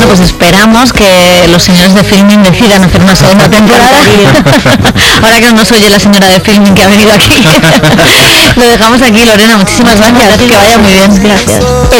pues esperamos que los señores de Filmin decidan hacer una segunda temporada. Ahora que nos oye la señora de Filmin que ha venido aquí. Lo dejamos aquí, Lorena, muchísimas gracias, que vaya muy bien. Gracias.